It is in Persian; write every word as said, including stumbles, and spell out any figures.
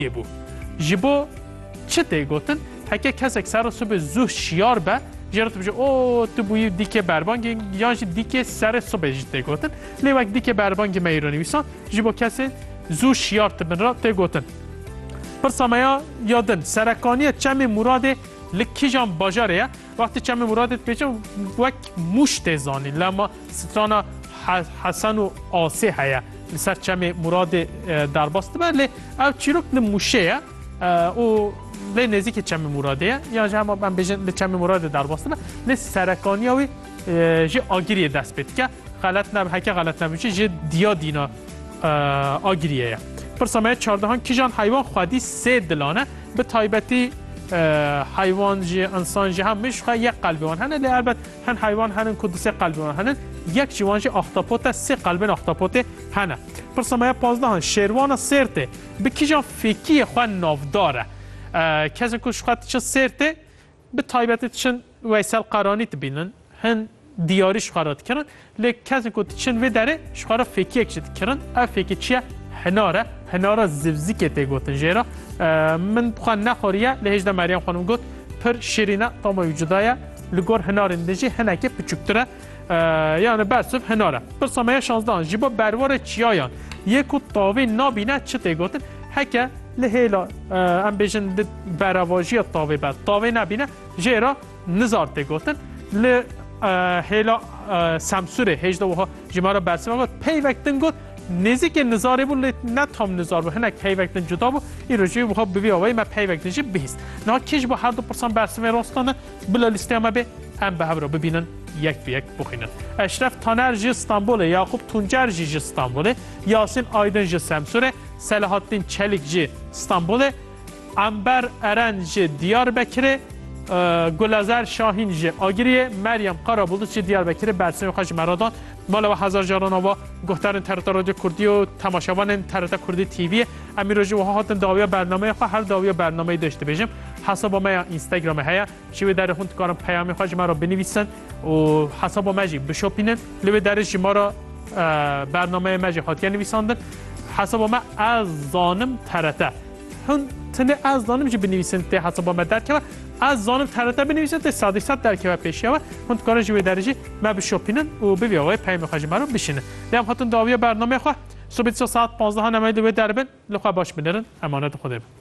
بو جبو چه تی گوتن هکه کسک سر صبح زو شیار به جرات بجه او تو بوی دیکه بربانگ یا دیکه سر صبح جته گوتن لی وقت دیکه بربانگ میرانی ویسان جبو کسی زو شیار تبن را تی گوتن پر سامایا یادن سرکانی چم مراد لکیجان باجاره وقتی چم مراد پیچم وقت مشت زانی لما سترانا حسن و آسه هیا لسر چم مراد درباست ولی او چیروک لموشه او لی نزدیک چم مراده یا جمع من بجن چم مراد درباست لی سرکانی اوی جی آگیری دست بید که غلط نب هک غلط نبوشه جی دیا دینا آگیریه پر سامایا چهاردهم کیجان حیوان خودی سه دلانه به تایبتی حیوان جی انسان جی هم مش خواهی یک قلبی وان هنه لی البت هن حیوان هنن کدو سه قلبی وان هنن یک جیوان جی اختاپوت سه قلبین اختاپوت هنه پر سامایا پازدهم شیروان سرته به کیجان فیکی خواه نافداره کسی کش خواه چه سرته به تایبتی چن ویسل قرانی تبینن هن دیاریش خواهد کرن لی کسی که چن وی داره شخواه فیکی اکشید کرن او فیکی چیه؟ هناره هناره زفزی که تی گوتن جیرا من بخواه نخوریه لهجده مریم خانم گوت پر شیرینه تاما وجودایه لگور هنار اندجی هنکه پچکتره یعنی برسف هناره پر سامایا شانزدهم جیبا بروار چیایان یکو تاوی نابینه چه تی گوتن هکه لهیلا ام بیشن برواجی تاوی بد تاوی نبینه جیرا نزار تی گوتن ل هیلا سمسوره هجده وها جمعه را برسیم گفت پی وقتن گفت نزدیک نظاره بود نه تام نظار بود هنک پی وقتن جدا بود این روزی بخواد ببی آوای ما پی وقتنش بیست نه کیش با هر دو پرسان برسیم راستانه بلا لیسته ما به هم به هم را ببینن یک به یک بخینن اشرف تانر جی استانبول یعقوب تونجر جی استانبول یاسین آیدن جی سمسوره صلاح الدین چلیک جی استانبول انبر ارن جی دیاربکر گلازر شاهین جی آگریه مریم قرابولد چه دیاربکر برسیم خواهش مرادان مالا و هزار جاران آوا گفترن ترت رادیو کردی و تماشاوان ترت کردی تیوی امیر روزی و هاتن داویا برنامه خواه هر داویا برنامه داشته باشیم حساب ما اینستاگرام هیا شوی در هوند کارم پیام خواهش مرا بنویسن و حساب ما جی بشوپینن لوی درش ما را برنامه ما جی هات نویساندن حساب ما از زانم ترته هن تنه از زانم جی بنویسن ته حساب ما در که از زانم ترته بنویسن ته صد صد در که پیشی و هند کارش جوی درجی ما بشوپینن و ببی آقای پیام خواهش مرا بشینن لام هاتون داویا برنامه خواه صبح ساعت پانزده نماید و دربن لخوا باش بنرن امانت خودم